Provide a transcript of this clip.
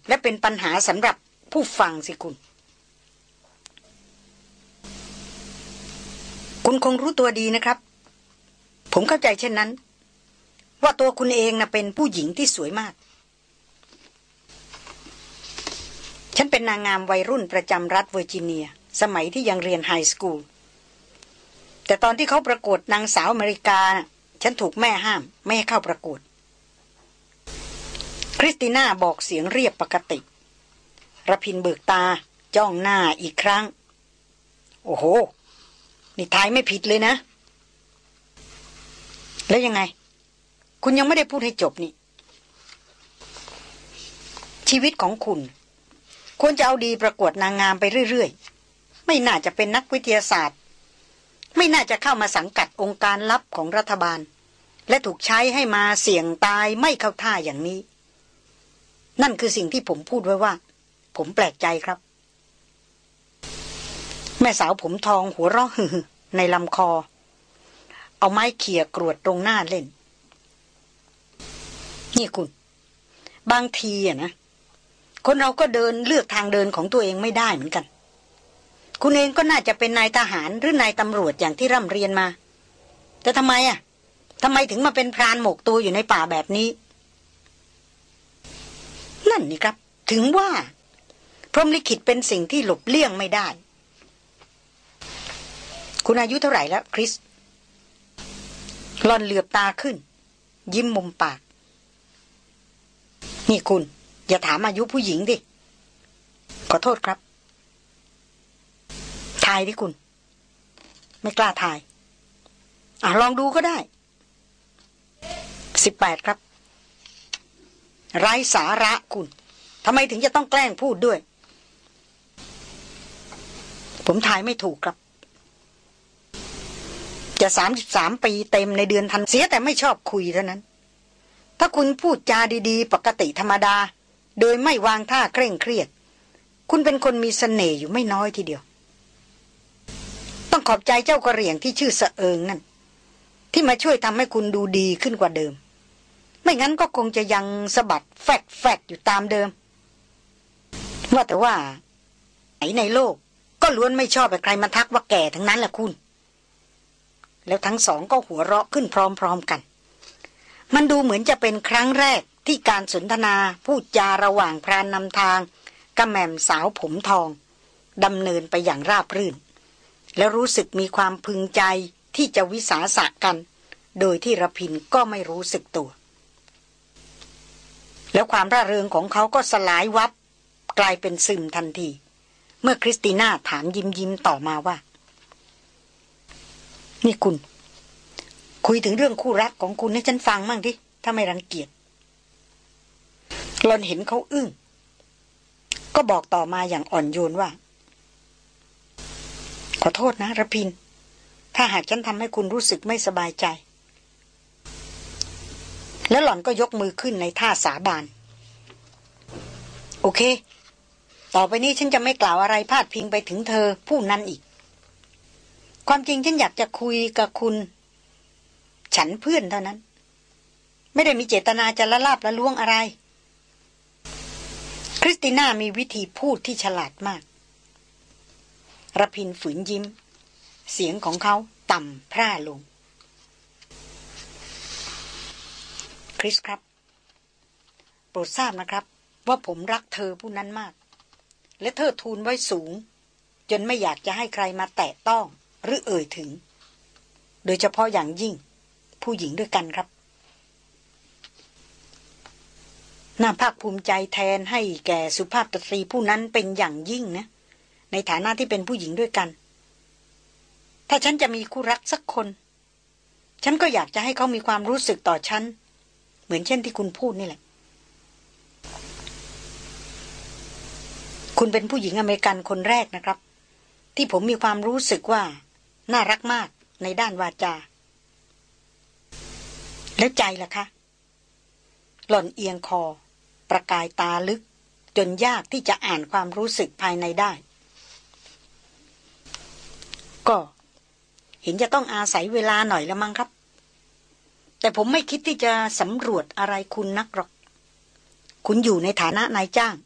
และเป็นปัญหาสำหรับผู้ฟังสิคุณคงรู้ตัวดีนะครับผมเข้าใจเช่นนั้นว่าตัวคุณเองนะเป็นผู้หญิงที่สวยมากฉันเป็นนางงามวัยรุ่นประจำรัฐเวอร์จิเนียสมัยที่ยังเรียนไฮสคูลแต่ตอนที่เขาประกวดนางสาวอเมริกานะฉันถูกแม่ห้ามไม่ให้เข้าประกวดคริสติน่าบอกเสียงเรียบปกติระพินเบิกตาจ้องหน้าอีกครั้งโอ้โหนี่ทายไม่ผิดเลยนะแล้วยังไงคุณยังไม่ได้พูดให้จบนี่ชีวิตของคุณควรจะเอาดีประกวดนางงามไปเรื่อยๆไม่น่าจะเป็นนักวิทยาศาสตร์ไม่น่าจะเข้ามาสังกัดองค์การลับของรัฐบาลและถูกใช้ให้มาเสี่ยงตายไม่เข้าท่าอย่างนี้นั่นคือสิ่งที่ผมพูดไว้ว่าผมแปลกใจครับแม่สาวผมทองหัวเราะในลำคอเอาไม้เขี่ยกรวดตรงหน้าเล่นนี่คุณบางทีอะนะคนเราก็เดินเลือกทางเดินของตัวเองไม่ได้เหมือนกันคุณเองก็น่าจะเป็นนายทหารหรือนายตำรวจอย่างที่ร่ำเรียนมาแต่ทำไมถึงมาเป็นพรานหมกตัวอยู่ในป่าแบบนี้นั่นนี่ครับถึงว่าพรหมลิขิตเป็นสิ่งที่หลบเลี่ยงไม่ได้คุณอายุเท่าไหร่แล้วคริสหล่อนเหลือบตาขึ้นยิ้มมุมปากนี่คุณอย่าถามอายุผู้หญิงดิขอโทษครับทายดิคุณไม่กล้าทายลองดูก็ได้18ครับไร้สาระคุณทำไมถึงจะต้องแกล้งพูดด้วยผมทายไม่ถูกครับจะ33ปีเต็มในเดือนธันวาคมเสียแต่ไม่ชอบคุยเท่านั้นถ้าคุณพูดจาดีๆปกติธรรมดาโดยไม่วางท่าเคร่งเครียดคุณเป็นคนมีเสน่ห์อยู่ไม่น้อยทีเดียวต้องขอบใจเจ้ากระเหรี่ยงที่ชื่อเสเอิงนั่นที่มาช่วยทำให้คุณดูดีขึ้นกว่าเดิมไม่งั้นก็คงจะยังสะบัดแฟดอยู่ตามเดิมว่าแต่ว่าไหนในโลกก็ล้วนไม่ชอบให้ใครมาทักว่าแก่ทั้งนั้นแหละคุณแล้วทั้งสองก็หัวเราะขึ้นพร้อมๆกันมันดูเหมือนจะเป็นครั้งแรกที่การสนทนาพูดจาระหว่างพรานนำทางกับแม่มสาวผมทองดำเนินไปอย่างราบรื่นและรู้สึกมีความพึงใจที่จะวิสาสะกันโดยที่ระพินก็ไม่รู้สึกตัวแล้วความร่าเริงของเขาก็สลายวับกลายเป็นซึมทันทีเมื่อคริสติน่าถามยิ้มต่อมาว่านี่คุณคุยถึงเรื่องคู่รักของคุณให้ฉันฟังมั่งดิถ้าไม่รังเกียจหล่อนเห็นเขาอึ้งก็บอกต่อมาอย่างอ่อนโยนว่าขอโทษนะระพินถ้าหากฉันทำให้คุณรู้สึกไม่สบายใจแล้วหล่อนก็ยกมือขึ้นในท่าสาบานโอเคต่อไปนี้ฉันจะไม่กล่าวอะไรพาดพิงไปถึงเธอผู้นั้นอีกความจริงฉันอยากจะคุยกับคุณฉันเพื่อนเท่านั้นไม่ได้มีเจตนาจะละลาบละล้วงอะไรคริสติน่ามีวิธีพูดที่ฉลาดมากระพินฝืนยิ้มเสียงของเขาต่ำพร่าลงคริสครับโปรดทราบนะครับว่าผมรักเธอผู้นั้นมากและเธอทูลไว้สูงจนไม่อยากจะให้ใครมาแตะต้องหรือเอ่ยถึงโดยเฉพาะอย่างยิ่งผู้หญิงด้วยกันครับน่าภาคภูมิใจแทนให้แก่สุภาพสตรีผู้นั้นเป็นอย่างยิ่งนะในฐานะที่เป็นผู้หญิงด้วยกันถ้าฉันจะมีคู่รักสักคนฉันก็อยากจะให้เขามีความรู้สึกต่อฉันเหมือนเช่นที่คุณพูดนี่แหละคุณเป็นผู้หญิงอเมริกันคนแรกนะครับที่ผมมีความรู้สึกว่าน่ารักมากในด้านวาจาแล้วใจล่ะคะหล่อนเอียงคอประกายตาลึกจนยากที่จะอ่านความรู้สึกภายในได้ก็เห็นจะต้องอาศัยเวลาหน่อยละมั้งครับแต่ผมไม่คิดที่จะสำรวจอะไรคุณนักหรอกคุณอยู่ในฐานะนายจ้าง